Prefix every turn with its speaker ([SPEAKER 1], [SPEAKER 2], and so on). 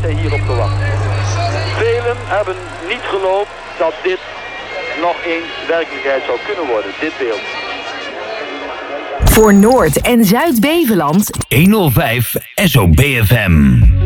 [SPEAKER 1] hij hierop gewacht. Velen hebben niet geloofd dat dit nog eens werkelijkheid zou kunnen worden, dit beeld.
[SPEAKER 2] Voor Noord- en Zuid-Beveland
[SPEAKER 3] 105 SOB FM.